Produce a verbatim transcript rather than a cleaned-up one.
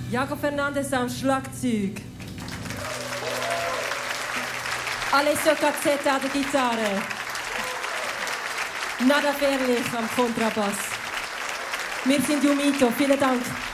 Jacob Fernandes am Schlagzeug. Alessio Cazzetta an der Gitarre. Nada Ferlich am Kontrabass. Wir sind Jumito. Vielen Dank.